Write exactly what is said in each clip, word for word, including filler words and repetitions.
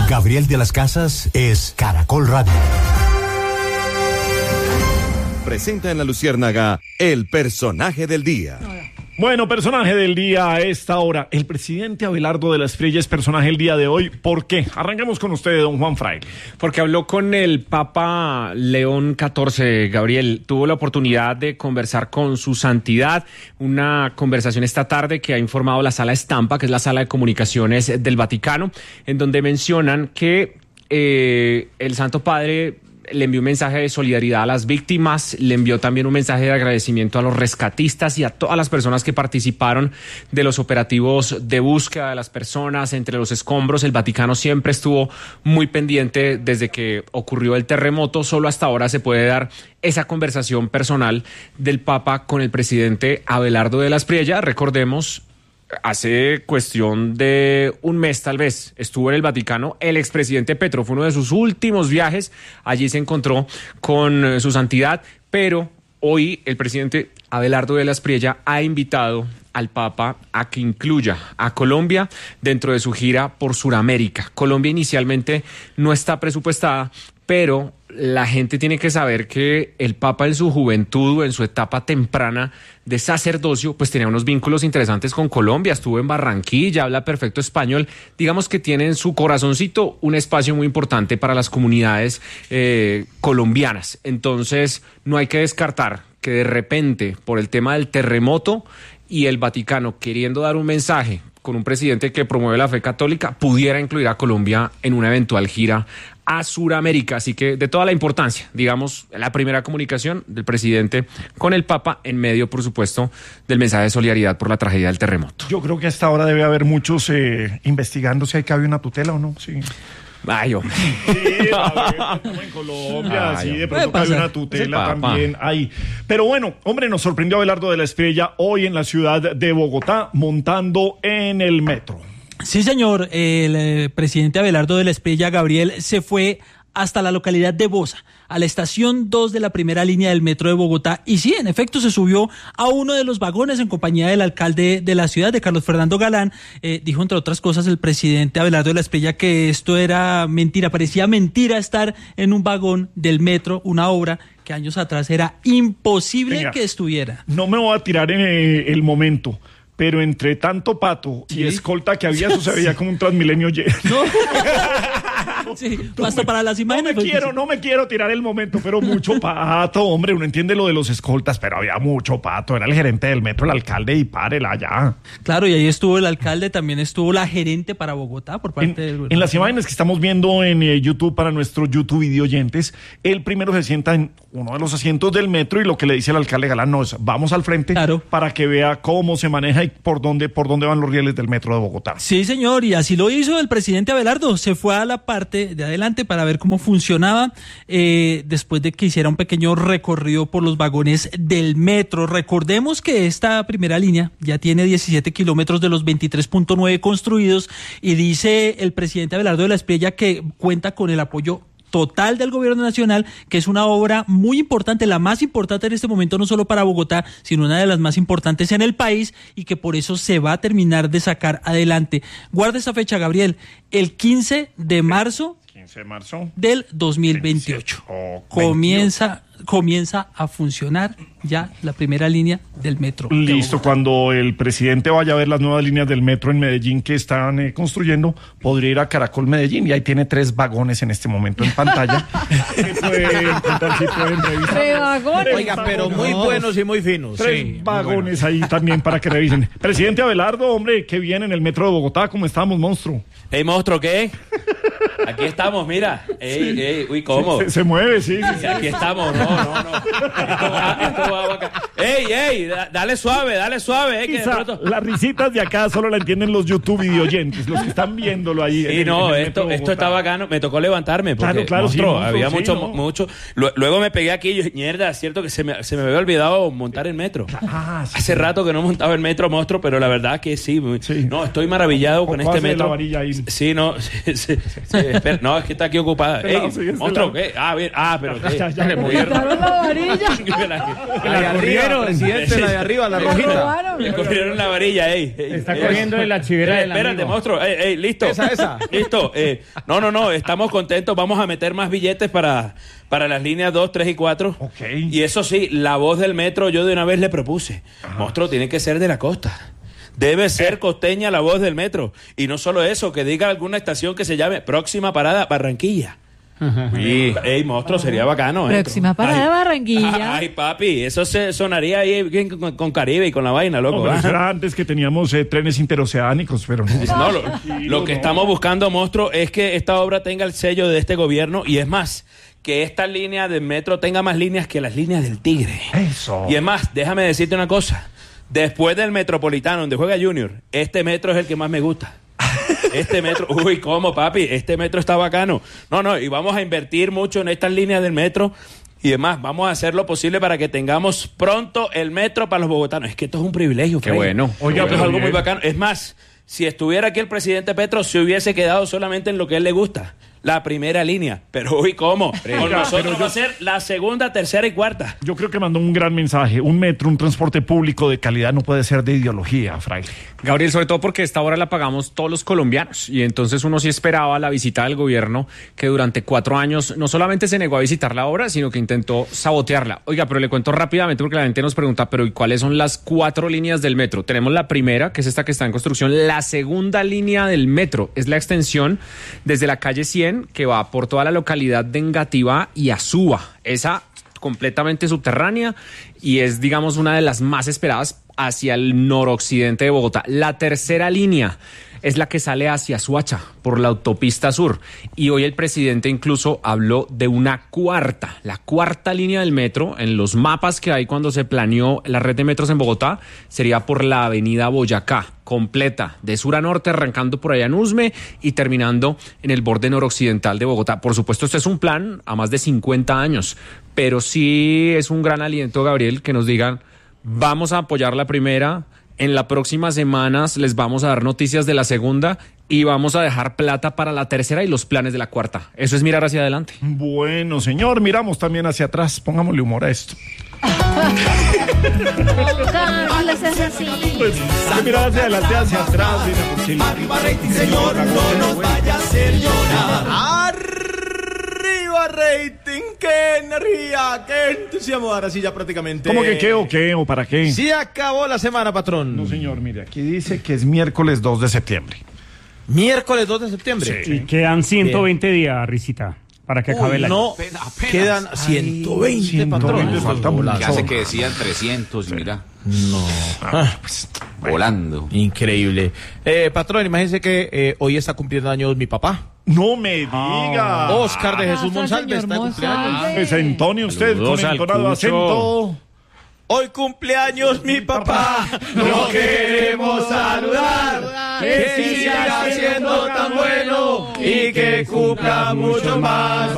Gabriel de las Casas es Caracol Radio. Presenta en La Luciérnaga el personaje del día. Bueno, personaje del día a esta hora. El presidente Abelardo de la Espriella es personaje el día de hoy. ¿Por qué? Arranquemos con usted, don Juan Fraile. Porque habló con el Papa León catorce, Gabriel. Tuvo la oportunidad de conversar con su santidad. Una conversación esta tarde que ha informado la Sala Estampa, que es la sala de comunicaciones del Vaticano, en donde mencionan que eh, el Santo Padre le envió un mensaje de solidaridad a las víctimas, le envió también un mensaje de agradecimiento a los rescatistas y a todas las personas que participaron de los operativos de búsqueda de las personas entre los escombros. El Vaticano siempre estuvo muy pendiente desde que ocurrió el terremoto. Solo hasta ahora se puede dar esa conversación personal del Papa con el presidente Abelardo de la Espriella. Recordemos, hace cuestión de un mes tal vez estuvo en el Vaticano el expresidente Petro, fue uno de sus últimos viajes, allí se encontró con su santidad, pero hoy el presidente Abelardo de la Espriella ha invitado al Papa a que incluya a Colombia dentro de su gira por Sudamérica. Colombia inicialmente no está presupuestada, pero la gente tiene que saber que el Papa en su juventud o en su etapa temprana de sacerdocio, pues tenía unos vínculos interesantes con Colombia, estuvo en Barranquilla, habla perfecto español, digamos que tiene en su corazoncito un espacio muy importante para las comunidades eh, colombianas. Entonces no hay que descartar que de repente por el tema del terremoto y el Vaticano queriendo dar un mensaje con un presidente que promueve la fe católica, pudiera incluir a Colombia en una eventual gira a Sudamérica. Así que de toda la importancia, digamos, la primera comunicación del presidente con el Papa en medio, por supuesto, del mensaje de solidaridad por la tragedia del terremoto. Yo creo que hasta ahora debe haber muchos eh, investigando si hay que haber una tutela o no. Sí. Ay, hombre. Sí, a ver, en Colombia, Ay, sí, de pronto cabe una tutela Papa. también ahí. Pero bueno, hombre, nos sorprendió Abelardo de la Espriella hoy en la ciudad de Bogotá montando en el metro. Sí, señor, el eh, presidente Abelardo de la Espriella, Gabriel, se fue hasta la localidad de Bosa, a la estación dos de la primera línea del metro de Bogotá, y sí, en efecto, se subió a uno de los vagones en compañía del alcalde de la ciudad, de Carlos Fernando Galán. Eh, dijo, entre otras cosas, el presidente Abelardo de la Espriella que esto era mentira, parecía mentira estar en un vagón del metro, una obra que años atrás era imposible Venga, que estuviera. No me voy a tirar en eh, el momento, pero entre tanto pato ¿Sí? y escolta que había, eso se veía como un Transmilenio lleno. No. Sí, basta para las imágenes. No me quiero, no me quiero tirar el momento, pero mucho pato, hombre, uno entiende lo de los escoltas, pero había mucho pato, era el gerente del metro, el alcalde, y párela ya. Claro, y ahí estuvo el alcalde, también estuvo la gerente para Bogotá por parte en, del... En las imágenes que estamos viendo en eh, YouTube para nuestros YouTube video oyentes, él primero se sienta en uno de los asientos del metro y lo que le dice el alcalde Galán no es, vamos al frente claro. para que vea cómo se maneja y por dónde, por dónde van los rieles del metro de Bogotá. Sí, señor, y así lo hizo el presidente Abelardo, se fue a la parte de adelante para ver cómo funcionaba eh, después de que hiciera un pequeño recorrido por los vagones del metro. Recordemos que esta primera línea ya tiene diecisiete kilómetros de los veintitrés punto nueve construidos y dice el presidente Abelardo de la Espriella que cuenta con el apoyo total del gobierno nacional, que es una obra muy importante, la más importante en este momento no solo para Bogotá, sino una de las más importantes en el país y que por eso se va a terminar de sacar adelante. Guarda esta fecha, Gabriel, el quince de marzo quince de marzo del dos mil veintiocho. Oh, comienza comienza a funcionar ya la primera línea del metro. Listo, cuando el presidente vaya a ver las nuevas líneas del metro en Medellín que están eh, construyendo, podría ir a Caracol Medellín y ahí tiene tres vagones en este momento en pantalla. pueden, contar, si pueden revisar. Tres vagones. Oiga, pero muy buenos y muy finos. Tres sí, vagones ahí también para que revisen. Presidente Abelardo, hombre, qué bien en el metro de Bogotá, ¿cómo estamos, monstruo? ¿Hey, monstruo, qué? Aquí estamos, mira. Ey, sí. ey, uy, ¿cómo? Se, se mueve, sí, sí, sí. Aquí estamos, no, no, no. Esto va, esto va acá. Ey, ey, da, dale suave, dale suave. Eh, que de pronto... Las risitas de acá solo la entienden los YouTube video oyentes, los que están viéndolo ahí. Sí, en no, el, en esto, esto está bacano. Me tocó levantarme porque claro, claro, monstruo, sí, monstruo, había sí, mucho, no. mucho. Luego me pegué aquí y yo, mierda, es cierto que se me, se me había olvidado montar el metro. Ah, sí, Hace sí. rato que no montaba el metro, monstruo, pero la verdad que sí. sí. No, estoy maravillado con este metro. La varilla ahí. Sí, no, sí, sí, sí, espera, no, es que está aquí ocupada. Pelado, Ey, sí, es monstruo, pelado. ¿qué? Ah, bien, ah, pero ¿qué? Ya, ya, Le ya. movieron. Quitaron la varilla. La de arriba, presidente, la de arriba, la Me rojita. robaron. Le cogieron la varilla, ey. ey, Está ey. cogiendo de la chivera Eh, del Espérate, amigo. monstruo. Ey, ey, listo. Esa, esa. Listo. Eh, no, no, no. Estamos contentos. Vamos a meter más billetes para, para las líneas dos, tres y cuatro. Ok. Y eso sí, la voz del metro yo de una vez le propuse. Monstruo, tiene que ser de la costa. Debe ser costeña la voz del metro. Y no solo eso, que diga alguna estación que se llame Próxima Parada Barranquilla. Y, ey, monstruo, sería bacano. ¿eh? Próxima parada Ay, Barranquilla. Ay, papi, eso se sonaría ahí bien con, con Caribe y con la vaina, loco. Hombre, ¿ah? eso era antes que teníamos eh, trenes interoceánicos, pero no. No, lo, lo que estamos buscando, monstruo, es que esta obra tenga el sello de este gobierno y es más, que esta línea del metro tenga más líneas que las líneas del Tigre. Eso. Y es más, déjame decirte una cosa. Después del Metropolitano, donde juega Junior, este metro es el que más me gusta. Este metro, uy, ¿cómo, papi? Este metro está bacano. No, no, y vamos a invertir mucho en estas líneas del metro. Y además, vamos a hacer lo posible para que tengamos pronto el metro para los bogotanos. Es que esto es un privilegio, Qué Freddy. bueno. Oiga, Qué esto es algo bien. muy bacano. Es más, si estuviera aquí el presidente Petro, se hubiese quedado solamente en lo que a él le gusta. La primera línea. Pero, uy, ¿cómo? Con Oiga, nosotros pero va yo- a ser la segunda, tercera y cuarta. Yo creo que mandó un gran mensaje. Un metro, un transporte público de calidad no puede ser de ideología, fraile. Gabriel, sobre todo porque esta hora la pagamos todos los colombianos y entonces uno sí esperaba la visita del gobierno que durante cuatro años no solamente se negó a visitar la obra, sino que intentó sabotearla. Oiga, pero le cuento rápidamente porque la gente nos pregunta, pero ¿y cuáles son las cuatro líneas del metro? Tenemos la primera, que es esta que está en construcción. La segunda línea del metro es la extensión desde la calle cien que va por toda la localidad de Engativá y Azúa. Esa completamente subterránea y es, digamos, una de las más esperadas hacia el noroccidente de Bogotá. La tercera línea es la que sale hacia Suacha por la autopista sur y hoy el presidente incluso habló de una cuarta, la cuarta línea del metro en los mapas que hay cuando se planeó la red de metros en Bogotá sería por la avenida Boyacá, completa, de sur a norte, arrancando por allá en Usme y terminando en el borde noroccidental de Bogotá. Por supuesto, este es un plan a más de cincuenta años, pero sí es un gran aliento, Gabriel, que nos digan, vamos a apoyar la primera, en las próximas semanas les vamos a dar noticias de la segunda y vamos a dejar plata para la tercera y los planes de la cuarta. Eso es mirar hacia adelante. Bueno, señor, miramos también hacia atrás. Pongámosle humor a esto. Carlos es así. Pues, mirar hacia adelante, hacia atrás. mira, sí. Arriba rating, señor, no nos vaya a hacer llorar. Arriba rating, qué energía, qué entusiasmo. Ahora sí ya prácticamente. ¿Cómo que qué o qué o para qué? Sí acabó la semana, patrón. No, señor, mire, aquí dice que es miércoles dos de septiembre. Miércoles dos de septiembre. Sí. Y quedan ciento veinte días, Risita, para que acabe Uy, el año. no, quedan ciento veinte, ciento veinte, patrón. falta mucho. Que hace que decían trescientos, mira, No. Ah, volando. increíble. Eh, patrón, imagínese que eh, hoy está cumpliendo años mi papá. No me diga. Oscar de Jesús Abrazo, Monsalve señor está de cumpleaños. Monsalve. Pues Antonio, usted Saludos con al entonado Cucho. acento. Hoy cumpleaños mi papá, no queremos saludar, que siga siendo tan bueno y que cumpla mucho más.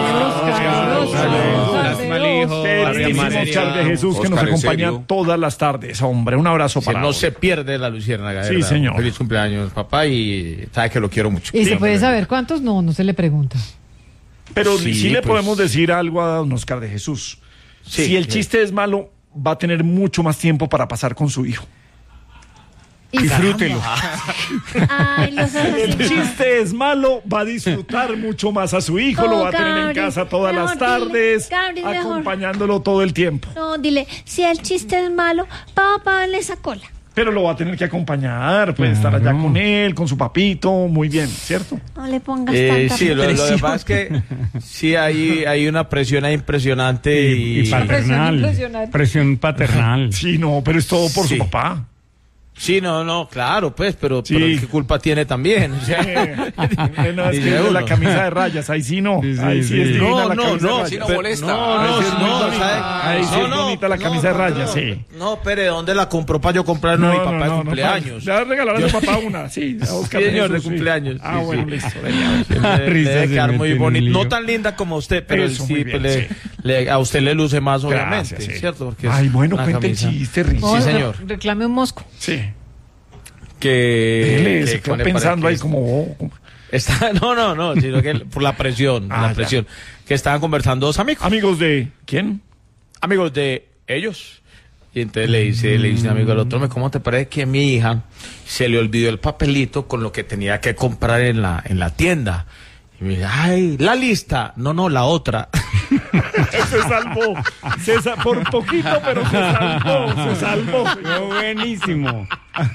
Queridísimo Oscar de Jesús, que nos Oscar, ¿en acompaña serio? todas las tardes, hombre. Un abrazo Que para no hoy. se pierde la luciérnaga. Sí, ¿verdad? señor. Feliz cumpleaños, papá, y sabe que lo quiero mucho. ¿Y se puede saber cuántos? No, no se le pregunta. Pero sí, Sí, le pues. podemos decir algo a don Oscar de Jesús. Sí, si el sí. chiste es malo, va a tener mucho más tiempo para pasar con su hijo. Disfrútelo. Ay, los El chiste es malo, va a disfrutar mucho más a su hijo, lo va a tener en Gabriel, casa todas las mejor dile, tardes, Gabriel, mejor. acompañándolo todo el tiempo. No, dile, si el chiste es malo, papá le esa cola. Pero lo va a tener que acompañar, puede estar allá con él, con su papito, muy bien, ¿cierto? No le pongas Eh, tanta sí, lo, lo que presión. pasa es que sí hay, hay una presión ahí impresionante y, Y, y paternal. impresionante. Presión paternal. Sí, no, pero es todo por Sí. su papá. sí, no, no, claro, pues, pero, Sí. pero ¿qué culpa tiene también? O sea, Bueno, es que dice es de la uno. camisa de rayas, ahí sí no. Sí, sí, ahí sí, sí. es divina No, la no, camisa de no, rayas. Si no Pero- molesta. no, Ahí no, sí es muy no, bonita. ¿sabe? Ahí sí No, es no, bonita la no, camisa de patrón. rayas, sí. No, pero ¿de dónde la compró para yo comprarle a mi papá de cumpleaños? Le vas a regalar a su papá una, sí. A Oscar Sí, señor, Jesús, de sí. cumpleaños. Ah, Sí, bueno, sí. listo. venga. Le- le Risa, debe se quedar mete muy en un bonito. lío. No tan linda como usted, pero Eso, sí, muy bien, le- sí. le- a usted le luce más, obviamente, Gracias, sí. ¿cierto? Porque es Ay, bueno, una cuente el camisa chiste, Riz. No, Sí, señor. re- Reclame un mosco. Sí. Que, Dele, que se quedó pone para pensando que- ahí como... oh, como- Está, no, no, no, sino que por la presión, Ah, la ya. presión. Que estaban conversando dos amigos. Amigos de ¿quién? Amigos de ellos. Y entonces le dice, le dice un amigo al otro, "Me, ¿cómo te parece que a mi hija se le olvidó el papelito con lo que tenía que comprar en la, en la tienda?" Y me dice, "Ay, la lista." "No, no, la otra." Se salvó. Se sa- por poquito, pero se salvó. Se salvó. Buenísimo.